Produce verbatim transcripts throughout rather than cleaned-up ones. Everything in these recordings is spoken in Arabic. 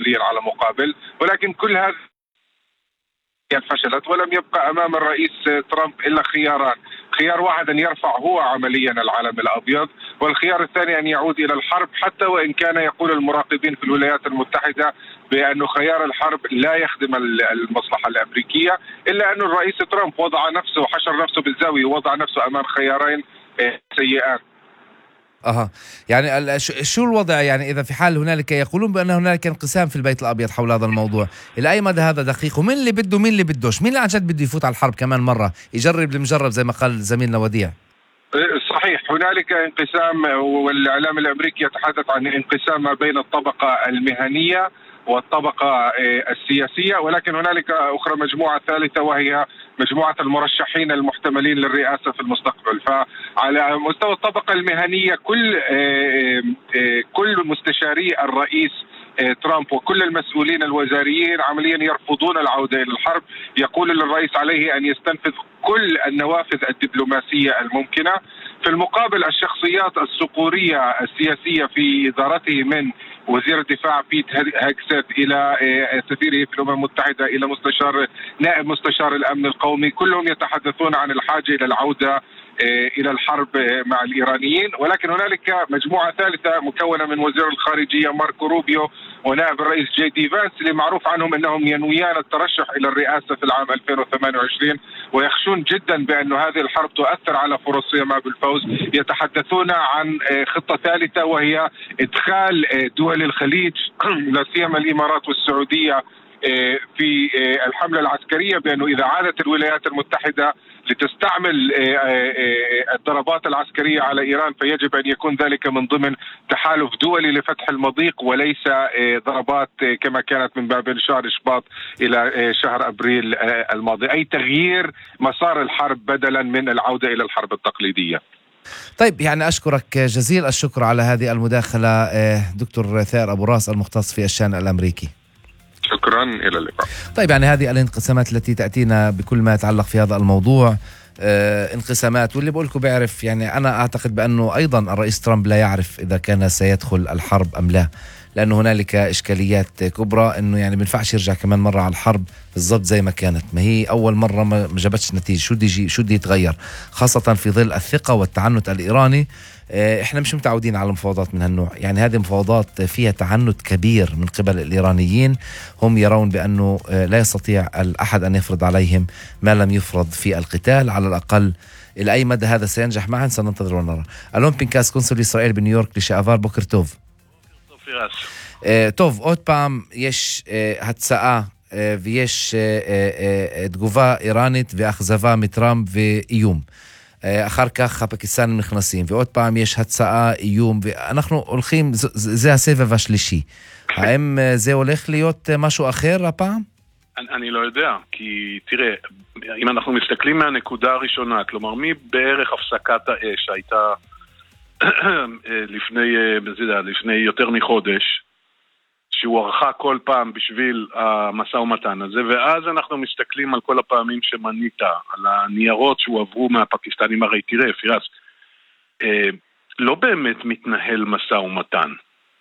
عمليا على مقابل، ولكن كل هذا فشلت ولم يبقى أمام الرئيس ترامب إلا خياران. خيار واحد أن يرفع هو عمليا العلم الأبيض، والخيار الثاني أن يعود إلى الحرب، حتى وإن كان يقول المراقبين في الولايات المتحدة بأن خيار الحرب لا يخدم المصلحة الأمريكية، إلا أن الرئيس ترامب وضع نفسه حشر نفسه بالزاوية ووضع نفسه أمام خيارين سيئان. أها يعني ال- ش- شو الوضع يعني إذا في حال هنالك يقولون بأن هنالك انقسام في البيت الأبيض حول هذا الموضوع، إلى أي مدى هذا دقيق؟ ومين اللي بده مين اللي بدوش؟ مين اللي عن جد بده يفوت على الحرب كمان مرة يجرب المجرب زي ما قال زميلنا وديع؟ صحيح، هنالك انقسام، والإعلام الأمريكي يتحدث عن انقسام ما بين الطبقة المهنية والطبقة السياسية، ولكن هنالك أخرى مجموعة ثالثة وهي مجموعة المرشحين المحتملين للرئاسة في المستقبل. فعلى مستوى الطبقة المهنية كل كل مستشاري الرئيس ترامب وكل المسؤولين الوزاريين عمليا يرفضون العودة إلى الحرب. يقول للرئيس عليه أن يستنفذ كل النوافذ الدبلوماسية الممكنة. في المقابل الشخصيات الصقورية السياسية في إدارته، من وزير الدفاع بيت هاكسيت إلى سفيره في الأمم المتحدة إلى مستشار نائب مستشار الأمن القومي، كلهم يتحدثون عن الحاجة إلى العودة إلى الحرب مع الإيرانيين. ولكن هنالك مجموعة ثالثة مكونة من وزير الخارجية ماركو روبيو ونائب الرئيس جي دي فانس، اللي معروف عنهم أنهم ينويان الترشح إلى الرئاسة في العام ألفين وثمانية وعشرين، ويخشون جدا بأن هذه الحرب تؤثر على فرصهم بالفوز. يتحدثون عن خطة ثالثة وهي إدخال دول الخليج لا سيما الإمارات والسعودية في الحملة العسكرية، بأنه إذا عادت الولايات المتحدة لتستعمل الضربات العسكرية على إيران فيجب أن يكون ذلك من ضمن تحالف دولي لفتح المضيق، وليس ضربات كما كانت من باب شهر شباط إلى شهر أبريل الماضي، أي تغيير مسار الحرب بدلا من العودة إلى الحرب التقليدية. طيب يعني أشكرك جزيل الشكر على هذه المداخلة دكتور ثائر أبو راس المختص في الشأن الأمريكي. شكرا، إلى اللقاء. طيب يعني هذه الانقسامات التي تأتينا بكل ما يتعلق في هذا الموضوع، آه انقسامات، واللي بقولكم بيعرف يعني أنا أعتقد بأنه أيضا الرئيس ترامب لا يعرف إذا كان سيدخل الحرب أم لا، لأنه هنالك إشكاليات كبرى، أنه يعني بنفعش يرجع كمان مرة على الحرب بالضبط زي ما كانت. ما هي أول مرة ما جابتش نتيجة، شو دي شو دي يتغير، خاصة في ظل الثقة والتعنت الإيراني. احنا مش متعودين على مفاوضات من هالنوع، يعني هذه مفاوضات فيها تعنت كبير من قبل الإيرانيين. هم يرون بأنه لا يستطيع الأحد أن يفرض عليهم ما لم يفرض في القتال، على الأقل إلى أي مدى هذا سينجح معا سننتظر ونرى. ألون بينكاس قنصل إسرائيل بنيويورك לשעבר, בוקר טוב. טוב, עוד פעם יש הצעה ויש תגובה איראנית ואכזבה מטראמפ ואיום. אחר כך הפקיסטנים נכנסים, ועוד פעם יש הצעה, איום, ואנחנו הולכים, זה, זה הסבב השלישי. האם זה הולך להיות משהו אחר הפעם? אני, אני לא יודע, כי תראה, אם אנחנו מסתכלים מהנקודה הראשונה, כלומר, מי בערך הפסקת האש הייתה לפני, לפני יותר מחודש, שהוא ערכה כל פעם בשביל המשא ומתן הזה, ואז אנחנו מסתכלים על כל הפעמים שמנית, על הניירות שהועברו מהפקיסטנים. הרי תראה, פירס, אה, לא באמת מתנהל משא ומתן.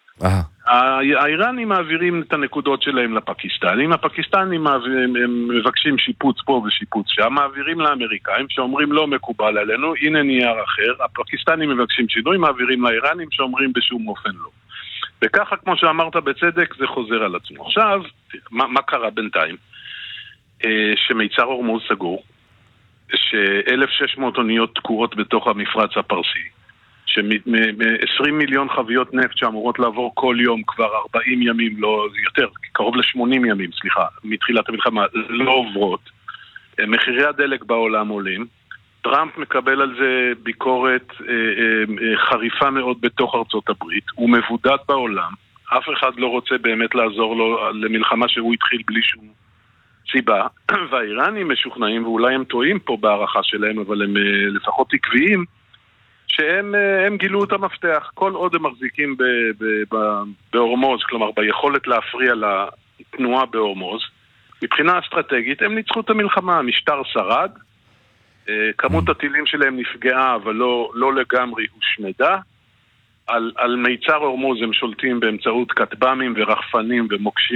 האיראנים מעבירים את הנקודות שלהם לפקיסטנים, הפקיסטנים מעבירים, הם מבקשים שיפוץ פה ושיפוץ שם, מעבירים לאמריקאים שאומרים לא מקובל עלינו, הנה נייר אחר, הפקיסטנים מבקשים שינוי, מעבירים לאיראנים שאומרים בשום אופן לא. וככה, כמו שאמרת בצדק, זה חוזר על עצמו. עכשיו, מה, מה קרה בינתיים? שמיצר הורמוז סגור, ש-אלף ושש מאות אוניות תקועות בתוך המפרץ הפרסי, ש-עשרים מיליון חביות נפט שאמורות לעבור כל יום כבר ארבעים ימים, לא יותר, קרוב ל-שמונים ימים, סליחה, מתחילת המלחמה, לא עוברות. מחירי הדלק בעולם עולים, טראמפ מקבל על זה ביקורת אה, אה, חריפה מאוד בתוך ארצות הברית, הוא מבודד בעולם, אף אחד לא רוצה באמת לעזור לו למלחמה שהוא התחיל בלי שום סיבה, והאיראנים משוכנעים, ואולי הם טועים פה בערכה שלהם, אבל הם אה, לפחות עקביים, שהם אה, הם גילו את המפתח, כל עוד הם מחזיקים ב, ב, ב, בהורמוז, כלומר ביכולת להפריע לתנועה בהורמוז, מבחינה אסטרטגית הם ניצחו את המלחמה, המשטר שרד, כמות הטילים שלהם נפגעה, אבל לא, לא לגמרי הושמדה. על, על מיצר הורמוז הם שולטים באמצעות כטב"מים ורחפנים ומוקשים